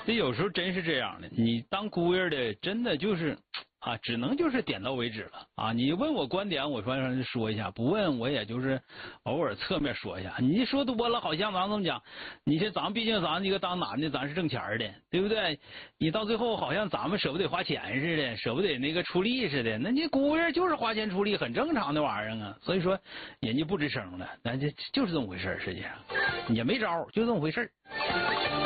这有时候真是这样的，你当姑爷的真的就是啊，只能就是点到为止了啊！你问我观点，我说一下；不问我也就是偶尔侧面说一下。你说多了，好像咱这么讲，你这毕竟咱这个当男的，咱是挣钱的，对不对？你到最后好像咱们舍不得花钱似的，舍不得那个出力似的。那你姑爷就是花钱出力，很正常的玩意儿啊。所以说人家不吱声了，那就是这么回事，实际上也没招，就这么回事。